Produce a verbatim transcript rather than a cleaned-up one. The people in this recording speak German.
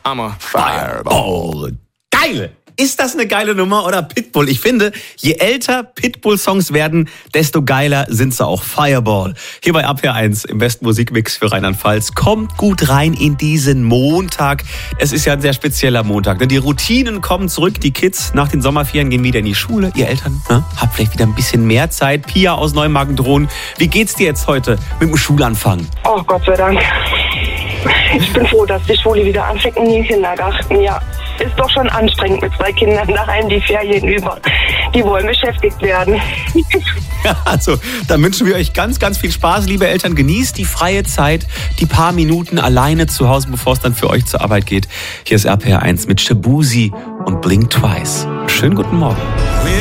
Hammer. Fireball. Geil! Ist das eine geile Nummer oder Pitbull? Ich finde, je älter Pitbull-Songs werden, desto geiler sind sie auch. Fireball. Hier bei A P eins im besten Musikmix für Rheinland-Pfalz. Kommt gut rein in diesen Montag. Es ist ja ein sehr spezieller Montag. Denn die Routinen kommen zurück. Die Kids nach den Sommerferien gehen wieder in die Schule. Ihr Eltern, ne, habt vielleicht wieder ein bisschen mehr Zeit. Pia aus Neumagen-Drohnen. Wie geht's dir jetzt heute mit dem Schulanfang? Oh, Gott sei Dank. Ich bin froh, dass die Schule wieder anfängt in den Kindergarten, ja. Ist doch schon anstrengend mit zwei Kindern daheim, die Ferien über. Die wollen beschäftigt werden. Also, dann wünschen wir euch ganz, ganz viel Spaß, liebe Eltern. Genießt die freie Zeit, die paar Minuten alleine zu Hause, bevor es dann für euch zur Arbeit geht. Hier ist R P R eins mit Shabuzi und Blink Twice. Schönen guten Morgen.